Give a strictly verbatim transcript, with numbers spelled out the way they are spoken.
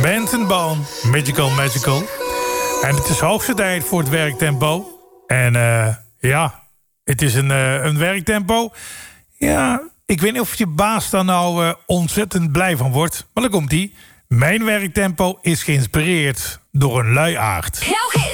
Benson Boone, Magical Magical. En het is hoogste tijd voor het werktempo. En uh, ja, het is een, uh, een werktempo. Ja, ik weet niet of je baas daar nou uh, ontzettend blij van wordt. Maar dan komt die. Mijn werktempo is geïnspireerd door een luiaard. Jouw hits.